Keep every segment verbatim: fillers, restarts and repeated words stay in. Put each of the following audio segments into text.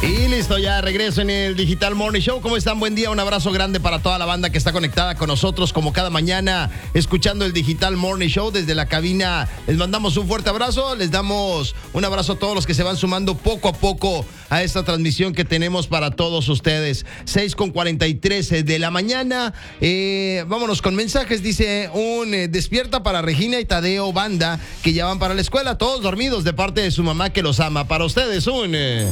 Y listo, ya regreso en el Digital Morning Show. ¿Cómo están? Buen día, un abrazo grande para toda la banda que está conectada con nosotros como cada mañana escuchando el Digital Morning Show desde la cabina. Les mandamos un fuerte abrazo, les damos un abrazo a todos los que se van sumando poco a poco a esta transmisión que tenemos para todos ustedes. seis con cuarenta y tres de la mañana. Eh, vámonos con mensajes. Dice un eh, despierta para Regina y Tadeo Banda que ya van para la escuela, todos dormidos de parte de su mamá que los ama. Para ustedes un... Eh...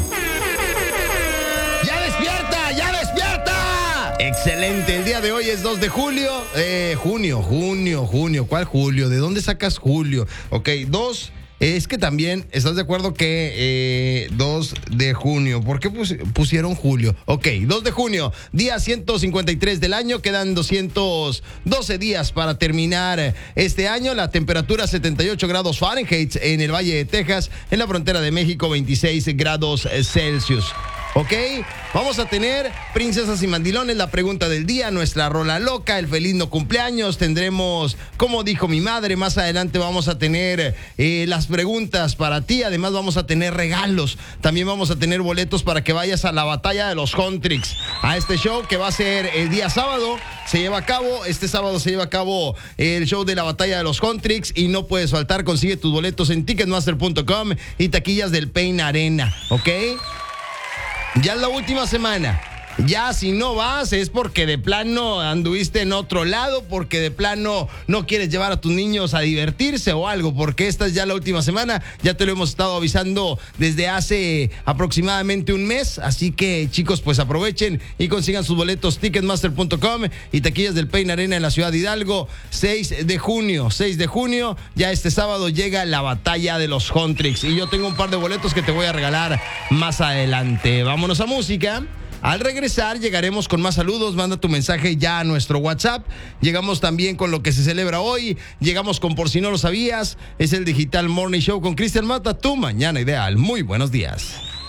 ¡Ya despierta! ¡Ya despierta! Excelente, el día de hoy es dos de julio. Eh, junio, junio, junio. ¿Cuál julio? ¿De dónde sacas julio? Ok, dos. Es que también, ¿estás de acuerdo que eh, dos de junio? ¿Por qué pus- pusieron julio? Ok, dos de junio, día ciento cincuenta y tres del año. Quedan doscientos doce días para terminar este año. La temperatura setenta y ocho grados Fahrenheit en el Valle de Texas. En la frontera de México, veintiséis grados Celsius. ¿Ok? Vamos a tener princesas y mandilones, la pregunta del día, nuestra rola loca, el feliz no cumpleaños. Tendremos, como dijo mi madre, más adelante vamos a tener eh, las preguntas para ti. Además vamos a tener regalos. También vamos a tener boletos para que vayas a la batalla de los Huntrix, a este show que va a ser el día sábado. Se lleva a cabo, este sábado se lleva a cabo el show de la batalla de los Huntrix y no puedes faltar. Consigue tus boletos en ticketmaster punto com y taquillas del Pain Arena, ¿ok? Ya es la última semana. Ya si no vas es porque de plano anduviste en otro lado, porque de plano no quieres llevar a tus niños a divertirse o algo, porque esta es ya la última semana. Ya te lo hemos estado avisando desde hace aproximadamente un mes. Así que chicos, pues aprovechen y consigan sus boletos ticketmaster punto com y taquillas del Pain Arena en la ciudad de Hidalgo. seis de junio, seis de junio, ya este sábado llega la batalla de los Huntrix. Y yo tengo un par de boletos que te voy a regalar más adelante. Vámonos a música. Al regresar llegaremos con más saludos. Manda tu mensaje ya a nuestro WhatsApp. Llegamos también con lo que se celebra hoy. Llegamos con Por si no lo sabías. Es el Digital Morning Show con Cristian Mata, tu mañana ideal. Muy buenos días.